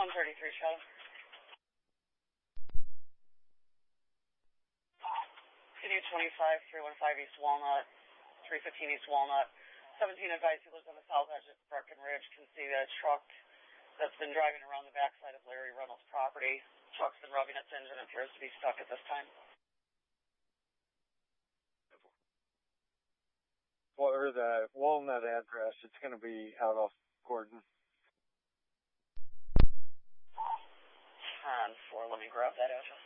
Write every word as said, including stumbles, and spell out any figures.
one thirty-three, Shadow. C D twenty-five, three one five East Walnut, three fifteen East Walnut. seventeen advised he lives on the south edge of Breckenridge. Can see that truck that's been driving around the backside of Larry Reynolds' property. Truck's been rubbing its engine and appears to be stuck at this time. For the Walnut address, it's going to be out off Gordon. ten four, let me grab that address.